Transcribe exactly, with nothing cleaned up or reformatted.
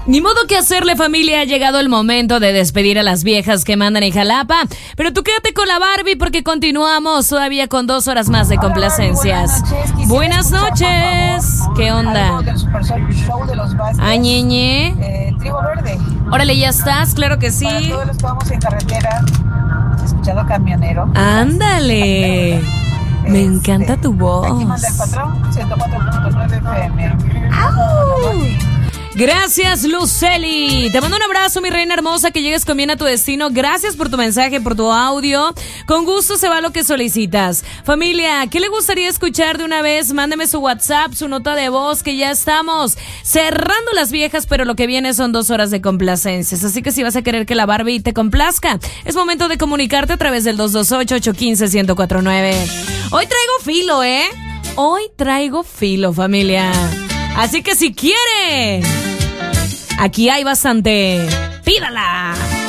Ni modo que hacerle, familia, ha llegado el momento de despedir a las viejas que mandan en Jalapa. Pero tú quédate con la Barbie porque continuamos todavía con dos horas más de complacencias. Hola, buenas noches. Buenas noches. ¿Qué onda? Ah, ñeñe. Eh, Trigo Verde. Órale, ¿ya estás? Claro que sí. Para todos los que vamos en carretera, escuchando camionero. Ándale. Me Este, encanta tu voz. Aquí manda el patrón, ciento cuatro punto nueve F M. ¡Au! Gracias, Luceli. Te mando un abrazo, mi reina hermosa, que llegues con bien a tu destino. Gracias por tu mensaje, por tu audio. Con gusto se va lo que solicitas. Familia, ¿qué le gustaría escuchar de una vez? Mándeme su WhatsApp, su nota de voz, que ya estamos cerrando las viejas, pero lo que viene son dos horas de complacencias. Así que si vas a querer que la Barbie te complazca, es momento de comunicarte a través del dos dos ocho, ocho uno cinco, uno cero cuatro nueve. Hoy traigo filo, ¿eh? Hoy traigo filo, familia. Así que si quiere, aquí hay bastante. ¡Pídala!